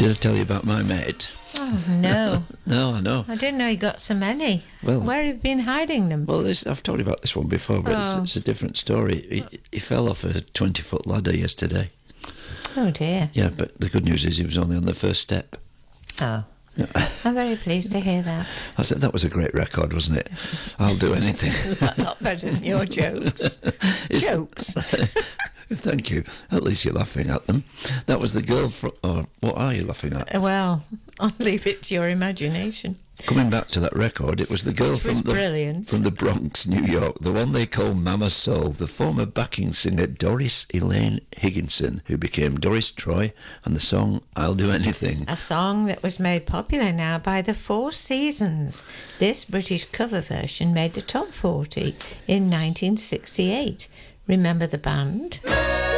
Did I tell you about my mate? Oh, no. No, I know. I didn't know you got so many. Well, where have you been hiding them? Well, I've told you about this one before, but it's a different story. He fell off a 20-foot ladder yesterday. Oh, dear. Yeah, but the good news is he was only on the first step. Oh. I'm very pleased to hear that. I said that was a great record, wasn't it? I'll do anything. Not better than your jokes. Jokes. Thank you. At least you're laughing at them. That was the girl from... Or what are you laughing at? Well, I'll leave it to your imagination. Coming back to that record, it was the girl from the Bronx, New York, the one they call Mama Soul, the former backing singer Doris Elaine Higginson, who became Doris Troy, and the song I'll Do Anything. A song that was made popular now by the Four Seasons. This British cover version made the top 40 in 1968. Remember the band?